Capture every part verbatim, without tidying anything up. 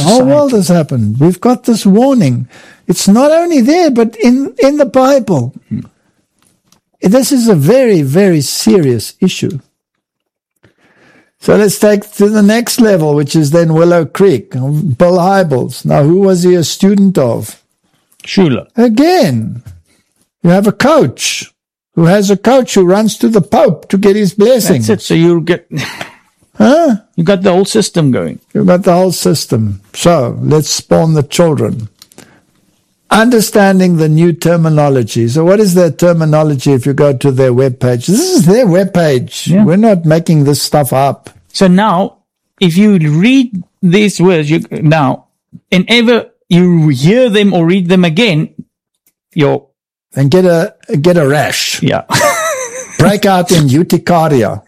whole world has happened. We've got this warning. It's not only there, but in, in the Bible. Hmm. This is a very, very serious issue. So let's take to the next level, which is then Willow Creek. Bill Hybels. Now, who was he a student of? Schuller. Again, you have a coach who has a coach who runs to the Pope to get his blessing. That's it. So you get, huh? You got the whole system going. You got the whole system. So let's spawn the children. Understanding the new terminology. So what is their terminology if you go to their webpage? This is their webpage. Yeah. We're not making this stuff up. So now, if you read these words, you, now, whenever you hear them or read them again, you're... And get a, get a rash. Yeah. Break out in urticaria.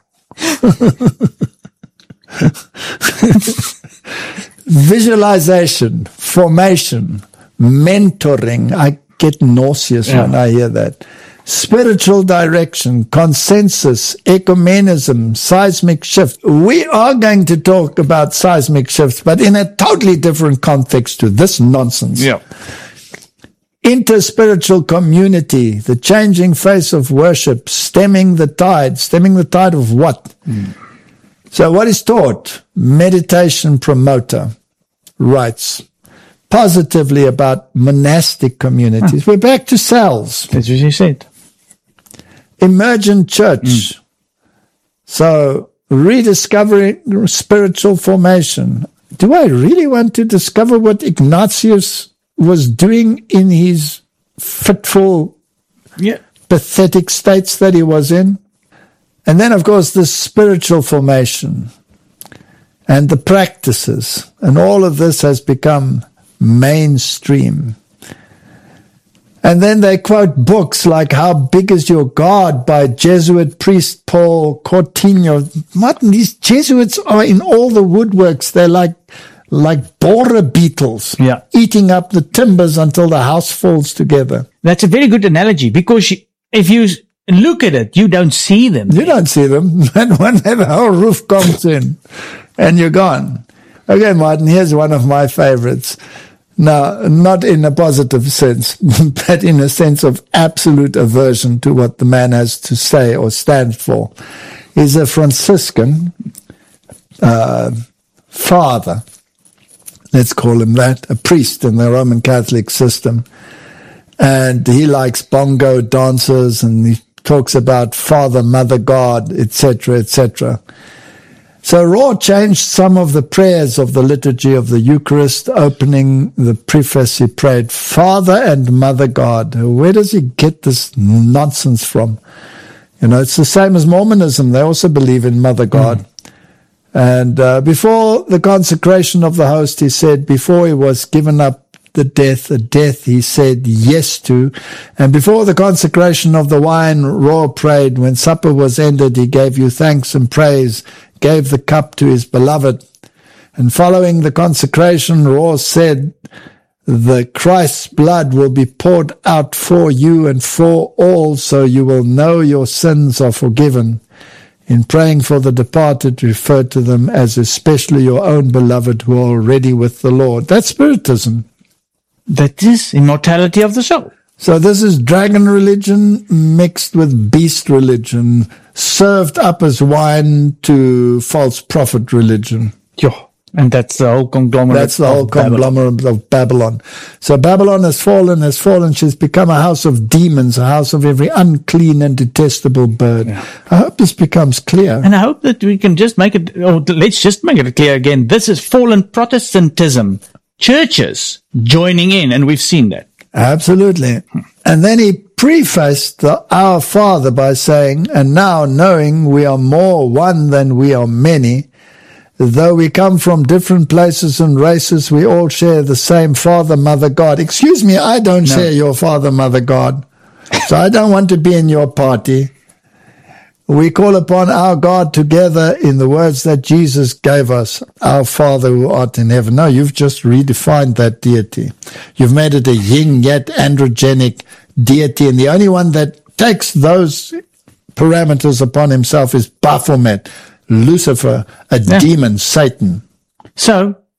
Visualization, formation, mentoring. I get nauseous yeah. when I hear that. Spiritual direction, consensus, ecumenism, seismic shift. We are going to talk about seismic shifts, but in a totally different context to this nonsense. Yeah. Interspiritual community, the changing face of worship, stemming the tide. Stemming the tide of what? Mm. So what is taught? Meditation promoter writes positively about monastic communities. Huh. We're back to cells. That's what you said. Emergent church. Mm. So rediscovering spiritual formation. Do I really want to discover what Ignatius was doing in his fitful, yeah. pathetic states that he was in? And then, of course, the spiritual formation and the practices. And all of this has become mainstream. And then they quote books like How Big Is Your God by Jesuit priest Paul Cortino. Martin, these Jesuits are in all the woodworks. They're like like borer beetles, yeah. eating up the timbers until the house falls together. That's a very good analogy, because if you look at it, you don't see them. You don't see them. And when the whole roof comes in and you're gone. Okay, Martin, here's one of my favorites. Now, not in a positive sense, but in a sense of absolute aversion to what the man has to say or stand for. He's a Franciscan uh, father. Let's call him that, a priest in the Roman Catholic system. And he likes bongo dancers, and he talks about Father, Mother, God, et cetera, et cetera. So Raw changed some of the prayers of the liturgy of the Eucharist. Opening the preface, he prayed, Father and Mother God. Where does he get this nonsense from? You know, it's the same as Mormonism. They also believe in Mother God. Mm. And uh, before the consecration of the host, he said, before he was given up the death, the death he said yes to. And before the consecration of the wine, Raw prayed, when supper was ended, he gave you thanks and praise, gave the cup to his beloved. And following the consecration, Raw said, the Christ's blood will be poured out for you and for all, so you will know your sins are forgiven. In praying for the departed, refer to them as especially your own beloved who are already with the Lord. That's Spiritism. That is immortality of the soul. So this is dragon religion mixed with beast religion, served up as wine to false prophet religion. Yeah. And that's the whole conglomerate. That's the whole of conglomerate Babylon. of Babylon. So Babylon has fallen, has fallen. She's become a house of demons, a house of every unclean and detestable bird. Yeah. I hope this becomes clear. And I hope that we can just make it, or let's just make it clear again. This is fallen Protestantism. Churches joining in, and we've seen that. Absolutely. And then he prefaced the Our Father by saying, and now knowing we are more one than we are many, though we come from different places and races, we all share the same Father, Mother, God. Excuse me, I don't no. share your Father, Mother, God. So I don't want to be in your party. We call upon our God together in the words that Jesus gave us, our Father who art in heaven. No, you've just redefined that deity. You've made it a yin yet androgenic deity, and the only one that takes those parameters upon himself is Baphomet, Lucifer, a yeah. demon, Satan. So,